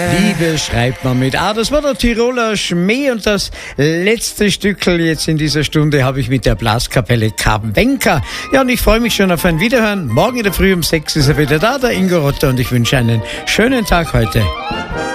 Liebe schreibt man mit A. Das war der Tiroler Schmäh und das letzte Stückel jetzt in dieser Stunde habe ich mit der Blaskapelle Kabenka. Ja, und ich freue mich schon auf ein Wiederhören. Morgen in der Früh um 6 ist er wieder da, der Ingo Rotter, und ich wünsche einen schönen Tag heute.